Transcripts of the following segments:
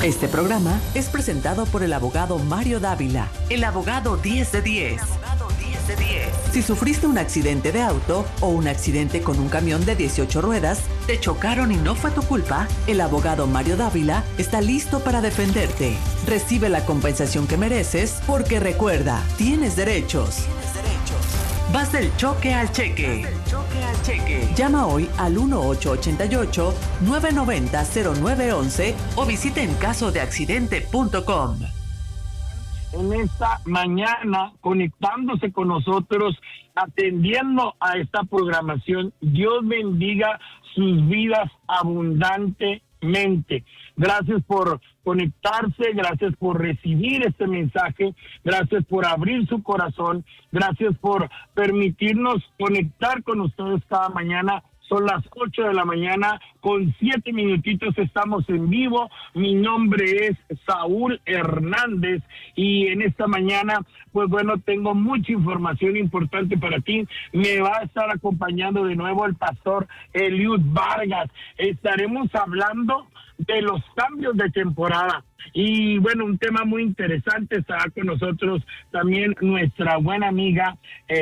Este programa es presentado por el abogado Mario Dávila, el abogado 10 de 10. Si sufriste un accidente de auto o un accidente con un camión de 18 ruedas, te chocaron y no fue tu culpa, el abogado Mario Dávila está listo para defenderte. Recibe la compensación que mereces porque recuerda, tienes derechos. Vas del choque al cheque. Llama hoy al 1-888-990-0911 o visita encasodeaccidente.com. En esta mañana, conectándose con nosotros, atendiendo a esta programación. Dios bendiga sus vidas abundantemente. Gracias por conectarse, gracias por recibir este mensaje, gracias por abrir su corazón, gracias por permitirnos conectar con ustedes cada mañana. Son las 8 de la mañana, con 7 minutitos estamos en vivo. Mi nombre es Saúl Hernández y en esta mañana, pues bueno, tengo mucha información importante para ti. Me va a estar acompañando de nuevo el pastor Eliud Vargas. Estaremos hablando de los cambios de temporada. Y bueno, un tema muy interesante. Estará con nosotros también nuestra buena amiga,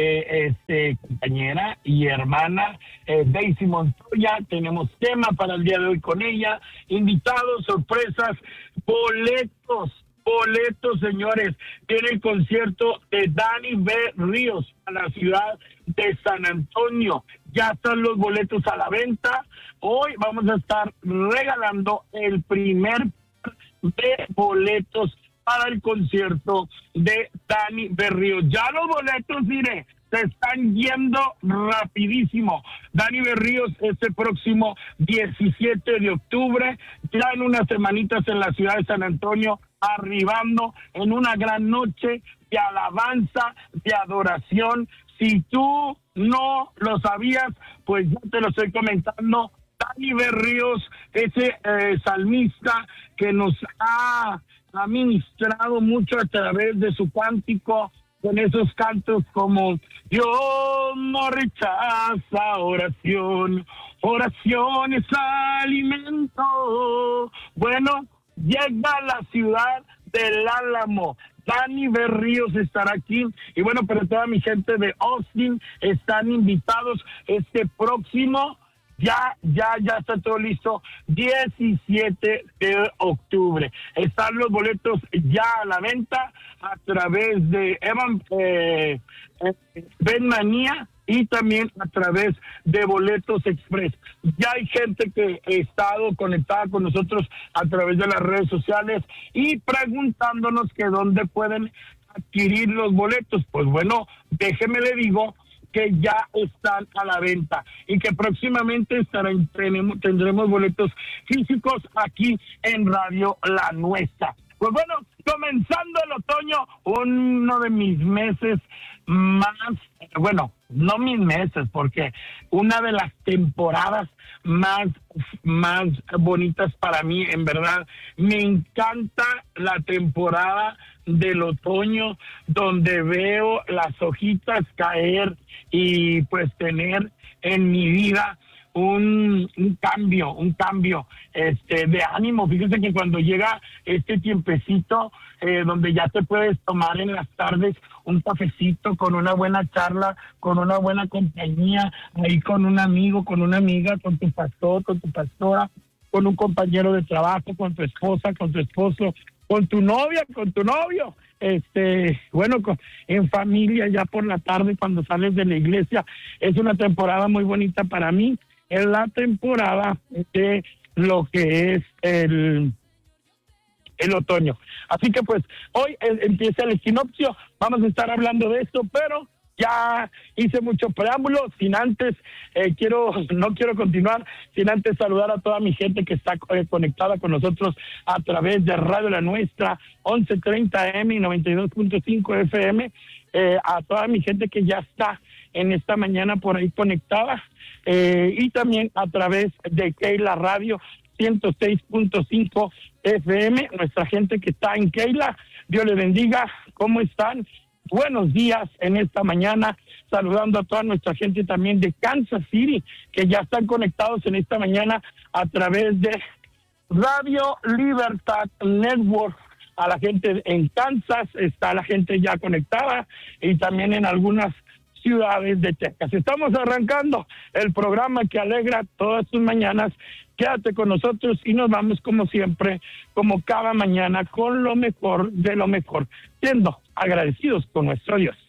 compañera y hermana Daisy Montoya. Tenemos tema para el día de hoy con ella, invitados, sorpresas, boletos, señores. Tiene el concierto de Dani B. Ríos a la ciudad de San Antonio. Ya están los boletos a la venta. Hoy vamos a estar regalando el primer de boletos para el concierto de Dani Berríos. Ya los boletos, mire, se están yendo rapidísimo. Dani Berríos este próximo 17 de octubre, ya en unas semanitas en la ciudad de San Antonio, arribando en una gran noche de alabanza, de adoración. Si tú no lo sabías, pues ya te lo estoy comentando. Dani Berríos, ese salmista que nos ha ministrado mucho a través de su cántico, con esos cantos como Dios no rechaza oración, oración es alimento. Bueno, llega a la ciudad del Álamo. Dani Berríos estará aquí. Y bueno, pero toda mi gente de Austin están invitados este próximo. Ya está todo listo. 17 de octubre. Están los boletos ya a la venta a través de Benmanía y también a través de Boletos Express. Ya hay gente que ha estado conectada con nosotros a través de las redes sociales y preguntándonos que dónde pueden adquirir los boletos. Pues bueno, déjeme le digo que ya están a la venta y que próximamente tendremos boletos físicos aquí en Radio La Nuestra. Pues bueno, comenzando el otoño, uno de mis meses más, bueno, no mis meses, porque una de las temporadas más bonitas para mí, en verdad, me encanta la temporada del otoño, donde veo las hojitas caer y pues tener en mi vida un cambio de ánimo. Fíjese que cuando llega este tiempecito donde ya te puedes tomar en las tardes un cafecito con una buena charla, con una buena compañía, ahí con un amigo, con una amiga, con tu pastor, con tu pastora, con un compañero de trabajo, con tu esposa, con tu esposo, con tu novia, con tu novio, bueno, en familia ya por la tarde cuando sales de la iglesia. Es una temporada muy bonita para mí. Es la temporada de lo que es el otoño. Así que pues hoy empieza el equinoccio. Vamos a estar hablando de esto, pero ya hice mucho preámbulo. Sin antes, no quiero continuar sin antes saludar a toda mi gente que está conectada con nosotros a través de Radio La Nuestra, 1130 AM y 92.5 FM. A toda mi gente que ya está en esta mañana por ahí conectada, y también a través de Keila Radio 106.5 FM, nuestra gente que está en Keila, Dios le bendiga. ¿Cómo están? Buenos días en esta mañana, saludando a toda nuestra gente también de Kansas City, que ya están conectados en esta mañana a través de Radio Libertad Network. A la gente en Kansas, está la gente ya conectada y también en algunas ciudades de Texas. Estamos arrancando el programa que alegra todas tus mañanas. Quédate con nosotros y nos vamos como siempre, como cada mañana, con lo mejor de lo mejor, siendo agradecidos con nuestro Dios.